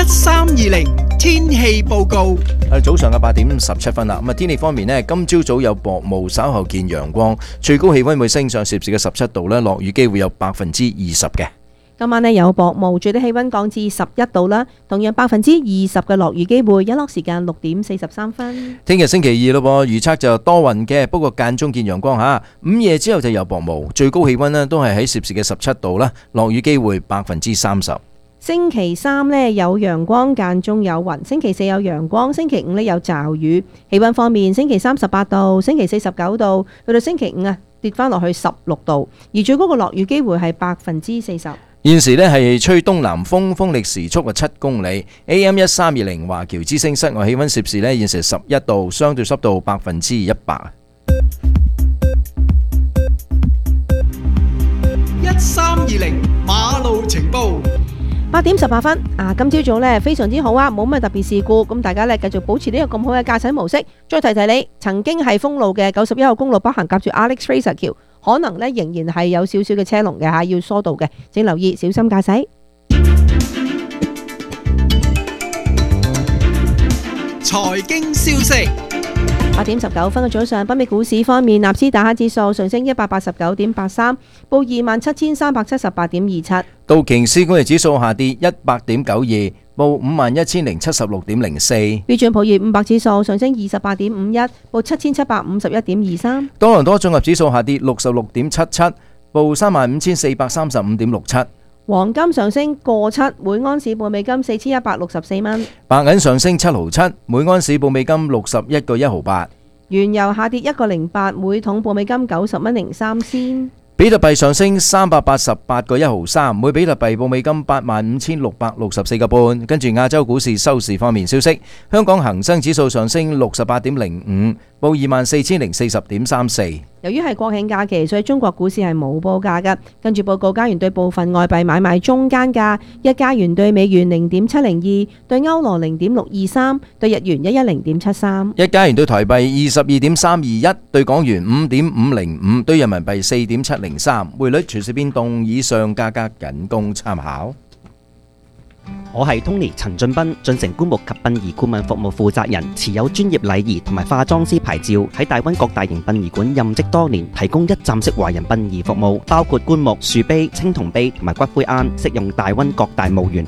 1320天氣報告。 早上嘅8點17分啦。天氣方面呢，今朝早有薄霧，稍後見陽光，最高氣溫會升上攝氏嘅17度咧，落雨機會有20%嘅。 今晚呢有薄霧，最低氣溫降至11度啦，同樣20%嘅落雨機會，日落時間6點43分。 聽日星期二咯，預測就多雲嘅，不過間中見陽光吓。午夜之後就有薄霧，最高氣溫呢都係喺攝氏嘅17度啦，落雨機會30%。 星期三呢有陽光，間中有雲；星期四有陽光，星期五呢有驟雨。氣溫方面，星期三18度，星期四19度，去到星期五跌翻落去16度，而最高嘅落雨機會係40%。 現時呢係吹東南風，風力時速7公里。AM 1320華僑之聲，室外氣溫攝氏呢現時11度，相對濕度100%。 1320馬路情報。 8點18分今朝早呢非常之好啊，冇乜特別事故，咁大家呢繼續保持呢個咁好嘅駕駛模式。再提提你，曾經係封路嘅91號公路北行夾住 Alex Fraser 橋，可能呢仍然係有少少嘅車龍嘅要疏導嘅，請留意，小心駕駛。 財經消息。 8點19分嘅早上，北美股市方面，納斯達克指數上升189.83，報23,378.27。 道瓊斯工業指數下跌100.92，報51,076.04。 標準普爾500指數上升28.51，報7,751.23。 多倫多綜合指數下跌66.77，報35,435.67。 黃金上升1.7，每安士報美金4,164蚊。 白銀上升7毫7，每安士報美金61個1毫8。 原油下跌1.08，每桶報美金90蚊03仙。 比特幣上升388個1毫3，每比特幣報美金85,664個半。跟住亞洲股市收市方面消息，香港恒生指數上升68.05，報24,040.34。 由於係國慶假期，所以中國股市係冇報價嘅。跟住報告，加元對部分外幣買賣中間價：一加元對美元0.702，對歐羅0.623，對日元110.73。 一加元對台幣22.321，對港元5.505，對人民幣4.703。匯率隨時變動，以上價格僅供參考。 我係 Tony 陳俊斌，進城棺木及殯儀顧問服務負責人，持有專業禮儀同埋化妝師牌照，喺大灣各大型殯儀館任職多年，提供一站式華人殯儀服務，包括棺木、樹碑、青銅碑同埋骨灰龕，適用大灣各大墓園。